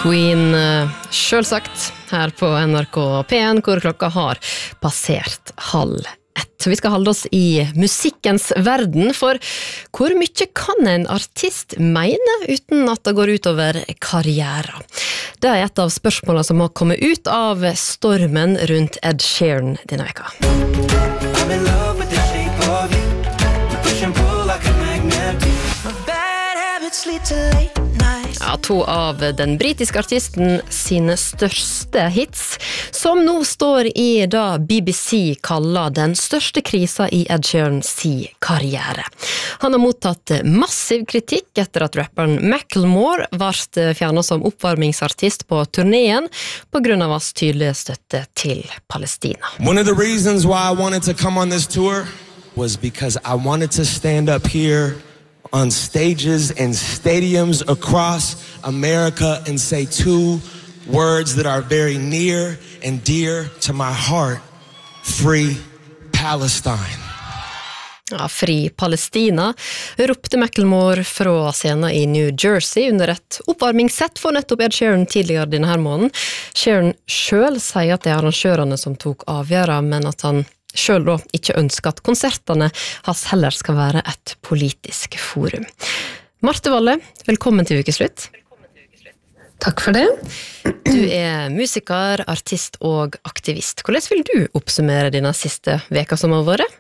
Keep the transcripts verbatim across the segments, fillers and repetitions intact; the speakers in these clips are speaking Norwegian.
Queen, selvsagt, her på N R K P en, hvor klokka har passert halv ett. Vi skal holde oss i musikkens verden, for hvor mye kan en artist mene uten at det går ut over karrieren? Det er et av spørsmålene som har kommet ut av stormen rundt Ed Sheeran denne veka. I'm in love with the shape of you. Push and pull like a magnet. My bad habits lead to late. Ja, to av den britiske artisten sine største hits, som nå står i da B B C kaller den største krisa i Ed Sheeran si karriere. Han har mottatt massiv kritikk etter at rapperen Macklemore ble fjernet som oppvarmingsartist på turneen på grunn av hans tydelige støtte til Palestina. One of the reasons why I wanted to come on this tour was because I wanted to stand up here on stages and stadiums across America and say two words that are very near and dear to my heart. Free Palestine. Ja, Fri Palestina, ropte Macklemore fra scenen i New Jersey under et oppvarmingssett for nettopp Ed Sheeran tidligere denne her måneden. Sheeran selv sier at det er arrangørene som tok avgjøra, men at han selv da ikke ønsker at konsertene hans heller skal være et politisk forum. Marte Valle, velkommen til Ukeslutt. Takk for det. Du er musiker, artist og aktivist. Hvordan vil du oppsummere dine siste veker som har vært?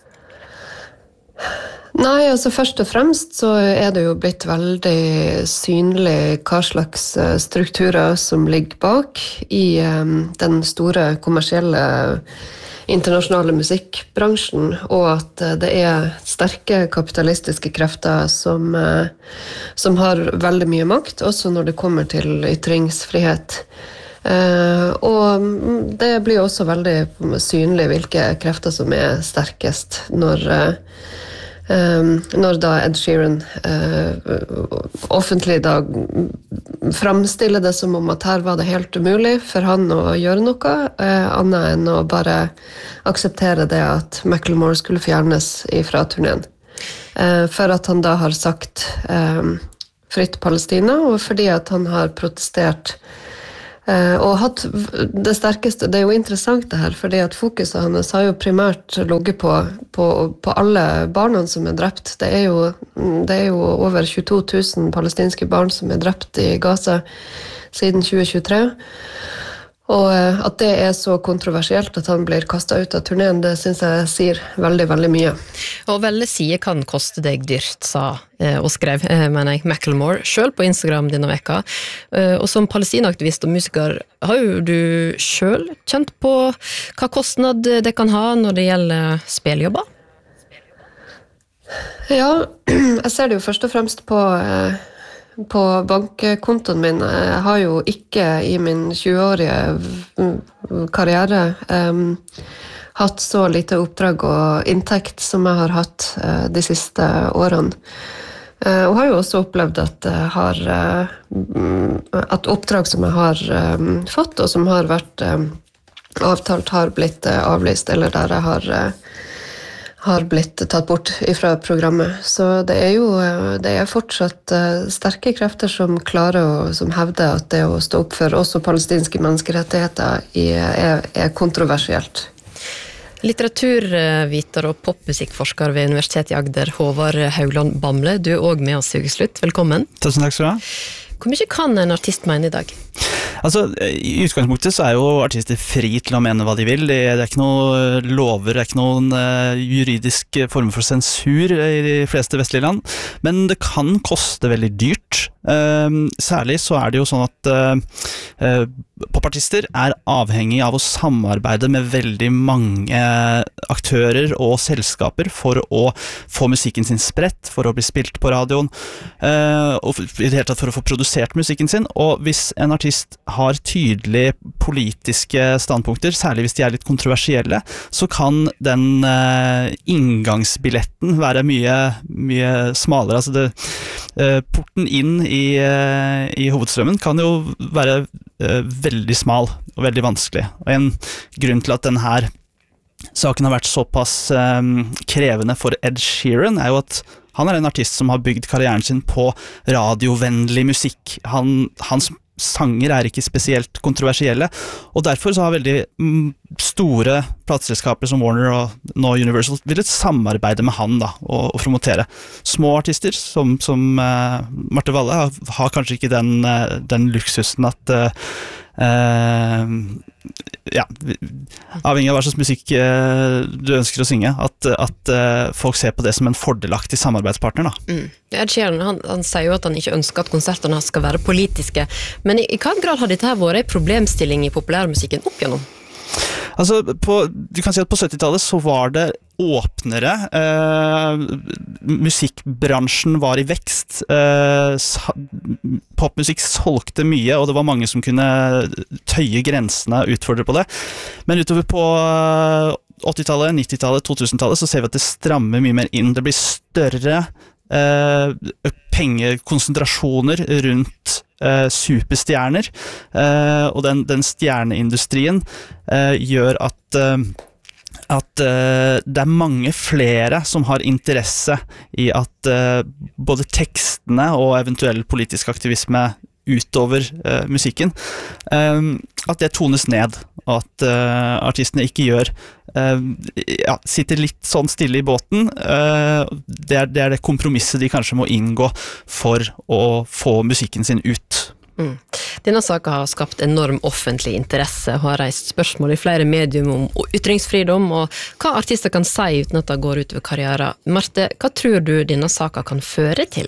Nei, altså først og fremst så er det jo blitt veldig synlig hva slags strukturer som ligger bak i um, den store kommersielle internasjonale musikkbransjen, og at det er sterke kapitalistiske krefter som, som har veldig mye makt, også når det kommer til ytringsfrihet. Og det blir også veldig synlig hvilke krefter som er sterkest når Um, når da Ed Sheeran uh, offentlig da framstiller det som om at her var det helt umulig for han å gjøre noe, uh, annet enn å bare akseptere det at Macklemore skulle fjernes fra turneen. Uh, for at han da har sagt um, fritt Palestina, og fordi at han har protestert Uh, og hatt det sterkeste. Det er jo interessant det her, fordi at fokuset hans har jo primært ligget på, på, på alle barna som er drept. Det er, jo, det er jo over tjueto tusen palestinske barn som er drept i Gaza siden tjue tjuetre. Og uh, at det er så kontroversielt at han blir kastet ut av turneen, det synes jeg sier veldig, veldig mye. Og veldig sier kan koste deg dyrt, sa og skrev, mener jeg, Macklemore selv på Instagram denne veka. Og som palestinaaktivist og musiker, har jo du selv kjent på hva kostnad det kan ha når det gjelder spilljobber? Ja, jeg ser det jo først og fremst på, på bankkontoen min. Jeg har jo ikke i min tjueårige karriere um, hatt så lite oppdrag og inntekt som jeg har hatt uh, de siste årene. Uh, og har jo også opplevd at, uh, har, uh, at oppdrag som jeg har um, fått, og som har vært um, avtalt, har blitt uh, avlyst, eller der jeg har, uh, har blitt tatt bort fra programmet. Så det er jo uh, det er fortsatt uh, sterke krefter som klarer å som hevder at det å stå opp for også palestinske menneskerettigheter i, er, er kontroversielt. Litteraturviter og popmusikkforsker ved Universitetet i Agder, Håvard Haugland Bamble, du er også med oss i Ukeslutt. Velkommen. Tusen takk skal du ha. Hvor mye kan en artist mene i dag? Altså, i utgangspunktet så er jo artister fri til å mene hva de vil. Det er ikke noen lover, det er ikke noen uh, juridisk form for sensur i de fleste vestlige land, men det kan koste veldig dyrt. Uh, særlig så er det jo sånn at uh, uh, popartister er avhengig av å samarbeide med veldig mange aktører og selskaper for å få musikken sin spredt, for å bli spilt på radioen, uh, og i det hele tatt for å få produsert musikken sin. Og hvis en artist har tydelige politiske standpunkter, særlig hvis de er litt kontroversielle, så kan den uh, inngangsbilletten være mye, mye smalere. Altså det, uh, porten inn i, uh, i hovedstrømmen kan jo være uh, veldig smal og veldig vanskelig. Og en grunn til at den her saken har vært såpass um, krevende for Ed Sheeran er jo at han er en artist som har bygd karrieren sin på radiovennlig musikk. Han, hans sanger er ikke spesielt kontroversielle, og derfor så har veldig mm, store plateselskaper som Warner og nå Universal villet samarbeide med han da, og, og promotere. Små artister som, som uh, Marte Valle har, har kanskje ikke den, uh, den luksusen at uh, uh, ja, avhengig av hva slags musikk uh, du ønsker å synge, at, at uh, folk ser på det som en fordelaktig samarbeidspartner da. Mm. Ed Sheeran, han, han sier jo at han ikke ønsker at konsertene skal være politiske, men i, i hva grad har dette her vært en problemstilling i populærmusikken opp gjennom? Altså, på, du kan si at på syttitallet så var det åpnere, eh, musikkbransjen var i vekst, eh, popmusikk solgte mye, og det var mange som kunne tøye grensene og utfordre på det. Men utover på åttitallet, nittitallet, totusentallet så ser vi at det strammer mye mer inn. Det blir større eh, pengekonsentrasjoner rundt Uh, superstjerner, uh, og den, den stjerneindustrien uh, gjør at, uh, at uh, det er mange flere som har interesse i at uh, både tekstene og eventuell politisk aktivisme utover uh, musikken, um, at det tones ned, og at uh, artistene ikke gjør uh, ja, sitter litt sånn stille i båten. Uh, det, er, det er det kompromisset de kanskje må inngå for å få musikken sin ut. Mm. Denne saken har skapt enorm offentlig interesse og har reist spørsmål i flere medium om ytringsfridom og hva artister kan si uten at det går ut over karriere. Marte, hva tror du denne saken kan føre til?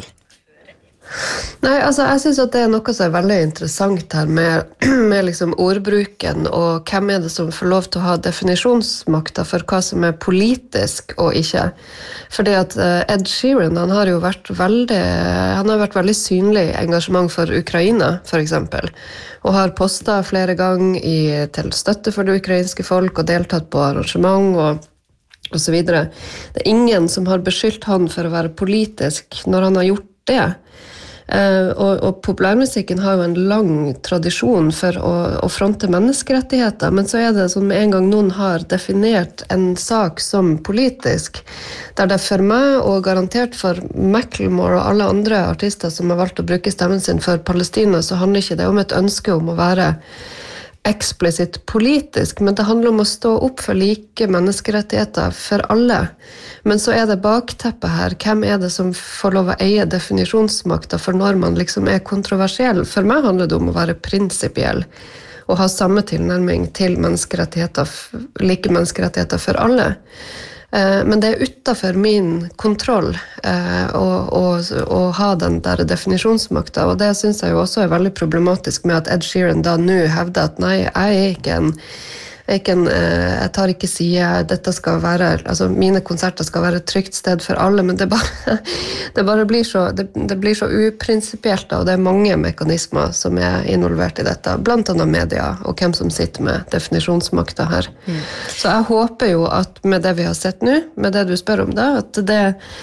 Nei, altså jeg synes at det er noe som er veldig interessant her med, med liksom ordbruken, og hvem er det som får lov til å ha definisjonsmakta for hva som er politisk og ikke. Fordi at Ed Sheeran, han har jo vært veldig, han har vært veldig synlig engasjement for Ukraina, for eksempel, og har postet flere ganger i, til støtte for det ukrainske folk og deltatt på arrangement og og så videre. Det er ingen som har beskyldt han for å være politisk når han har gjort det. Uh, og, og populærmusikken har jo en lang tradisjon for å, å fronte menneskerettigheter, men så er det sånn med en gang noen har definert en sak som politisk, der det for meg og garantert for Macklemore og alle andre artister som har valgt å bruke stemmen sin for Palestina, så handler ikke det om et ønske om å være eksplisitt politisk, men det handler om å stå opp for like menneskerettigheter for alle. Men så er det bakteppet her. Hvem er det som får lov å eie definisjonsmakta for når man liksom er kontroversiell? For meg handler det om å være prinsipiell og ha samme tilnærming til menneskerettigheter, like menneskerettigheter for alle. Men det er utenfor min kontroll å, å, å ha den der definisjonsmakta, og det synes jeg jo også er veldig problematisk med at Ed Sheeran da nå hevder at nei, jeg er ikke en Jeg, ikke en, jeg tar ikke side, dette skal være, altså mine konserter skal være et trygt sted for alle, men det bare, det bare blir, så, det, det blir så uprinsipielt, og det er mange mekanismer som er involvert i dette, blant annet media, og hvem som sitter med definisjonsmakta her. Mm. Så jeg håper jo at med det vi har sett nå, med det du spør om det, at det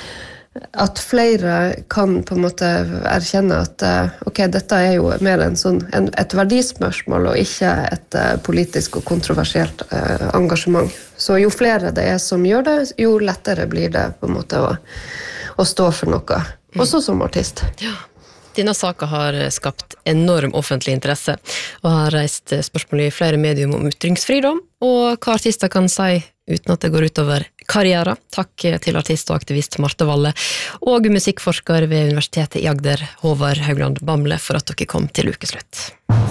at flere kan på en måte erkjenne at ok, dette er jo mer en sånn, en, et verdispørsmål og ikke et uh, politisk og kontroversielt uh, engasjement. Så jo flere det er som gjør det, jo lettere blir det på en måte å, å stå for noe, også som artist. Ja. Denne saken har skapt enorm offentlig interesse og har reist spørsmål i flere medium om ytringsfridom og hva artister kan si uten at det går utover karriere. Takk til artist og aktivist Marte Valle og musikkforsker ved Universitetet i Agder, Håvard Haugland Bamble, for at dere kom til ukeslutt.